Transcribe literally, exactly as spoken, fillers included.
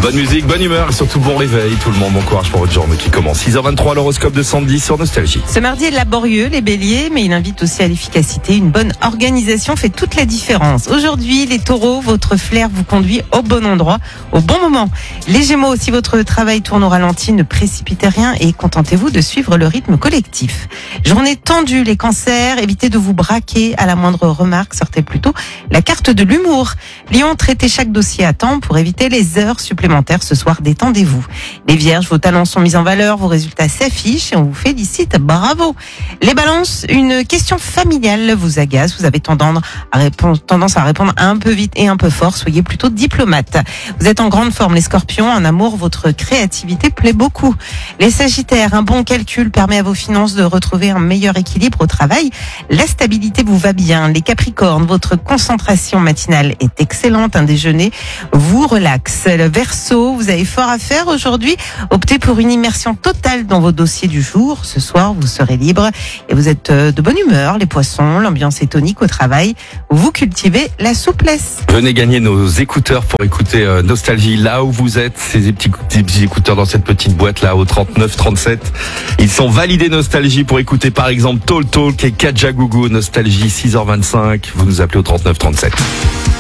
Bonne musique, bonne humeur et surtout bon réveil tout le monde, bon courage pour votre journée qui commence. six heures vingt-trois, l'horoscope de Sandy sur Nostalgie. Ce mardi est laborieux, les béliers, mais il invite aussi à l'efficacité. Une bonne organisation fait toute la différence. Aujourd'hui, les taureaux, votre flair vous conduit au bon endroit, au bon moment. Les gémeaux, si votre travail tourne au ralenti, ne précipitez rien et contentez-vous de suivre le rythme collectif. Journée tendue, les cancers, évitez de vous braquer à la moindre remarque, sortez plutôt la carte de l'humour. Lion, traitez chaque dossier à temps pour éviter les heures supplémentaires. Ce soir, détendez-vous. Les vierges, vos talents sont mis en valeur, vos résultats s'affichent et on vous félicite. Bravo. Les balances, une question familiale vous agace. Vous avez tendance à répondre, tendance à répondre un peu vite et un peu fort. Soyez plutôt diplomate. Vous êtes en grande forme, les scorpions. En amour, votre créativité plaît beaucoup. Les sagittaires, un bon calcul permet à vos finances de retrouver un meilleur équilibre au travail. La stabilité vous va bien. Les capricornes, votre concentration matinale est excellente. Un déjeuner vous relaxe. Le Verseau, vous avez fort à faire aujourd'hui. Optez pour une immersion totale dans vos dossiers du jour. Ce soir, vous serez libre et vous êtes de bonne humeur. Les poissons, l'ambiance est tonique au travail. Vous cultivez la souplesse. Venez gagner nos écouteurs pour écouter euh, Nostalgie là où vous êtes. Ces petits, ces petits écouteurs dans cette petite boîte là au trente-neuf trente-sept. Ils sont validés Nostalgie pour écouter par exemple Talk Talk et Kajagougou. Nostalgie six heures vingt-cinq. Vous nous appelez au trente-neuf trente-sept.